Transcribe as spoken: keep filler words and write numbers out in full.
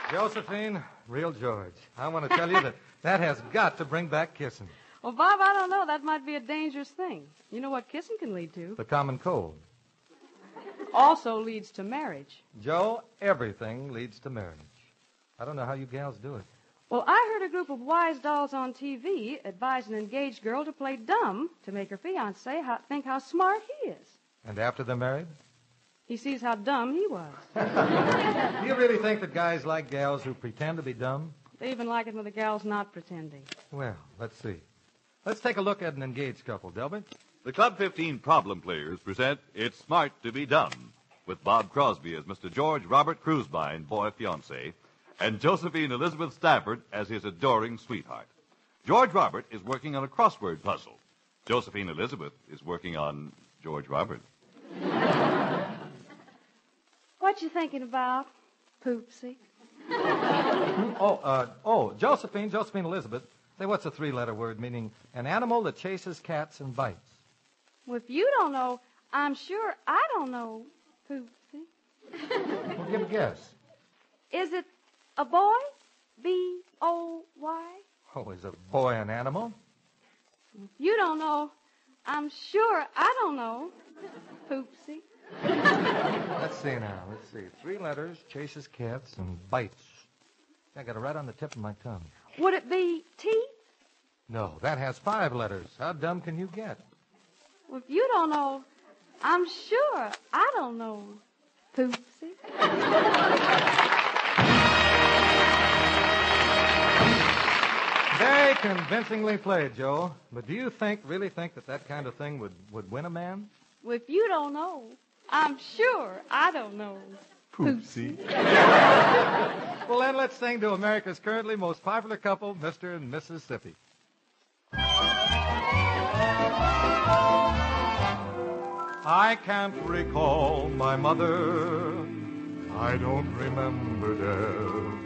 Josephine, real George, I want to tell you that that has got to bring back kissing. Well, Bob, I don't know. That might be a dangerous thing. You know what kissing can lead to? The common cold. Also leads to marriage. Joe, everything leads to marriage. I don't know how you gals do it. Well, I heard a group of wise dolls on T V advise an engaged girl to play dumb to make her fiancé how, think how smart he is. And after they're married? He sees how dumb he was. Do you really think that guys like gals who pretend to be dumb? They even like it when the gal's not pretending. Well, let's see. Let's take a look at an engaged couple, Delbert. The Club fifteen Problem Players present It's Smart to Be Dumb, with Bob Crosby as Mister George Robert Cruisebine, boy fiancé, and Josephine Elizabeth Stafford as his adoring sweetheart. George Robert is working on a crossword puzzle. Josephine Elizabeth is working on George Robert. What you thinking about, Poopsie? Oh, uh, oh, Josephine, Josephine Elizabeth. Say, what's a three-letter word meaning an animal that chases cats and bites? Well, if you don't know, I'm sure I don't know, Poopsie. Well, give a guess. Is it a boy? B O Y? Oh, is a boy an animal? If you don't know, I'm sure I don't know, Poopsie. Let's see now. Let's see. Three letters, chases cats and bites. I got it right on the tip of my tongue. Would it be teeth? No, that has five letters. How dumb can you get? Well, if you don't know, I'm sure I don't know, Poopsie. Very convincingly played, Joe. But do you think, really think that that kind of thing would, would win a man? Well, if you don't know, I'm sure I don't know, Poopsie. Well, then let's sing to America's currently most popular couple, Mister and Missus Sippy. I can't recall my mother. I don't remember death.